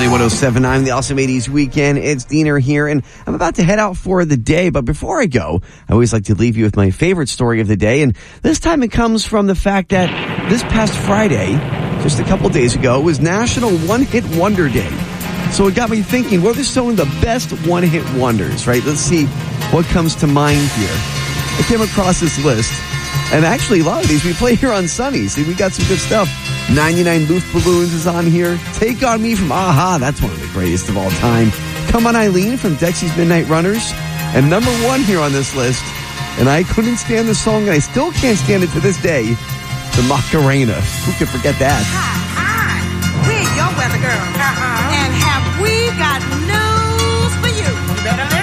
Sunny 107.9, the Awesome 80s Weekend. It's Diener here, and I'm about to head out for the day. But before I go, I always like to leave you with my favorite story of the day. And this time it comes from the fact that this past Friday, just a couple days ago, was National One-Hit Wonder Day. So it got me thinking, what are some of the best one-hit wonders, right? Let's see what comes to mind here. I came across this list, and actually a lot of these we play here on Sunny. See, we got some good stuff. 99 Luft Balloons is on here. Take On Me from A-ha, that's one of the greatest of all time. Come On Eileen from Dexy's Midnight Runners. And number one here on this list, and I couldn't stand the song, and I still can't stand it to this day, the Macarena. Who can forget that? Hi, we're your weather girl. And have we got news for you? You better listen.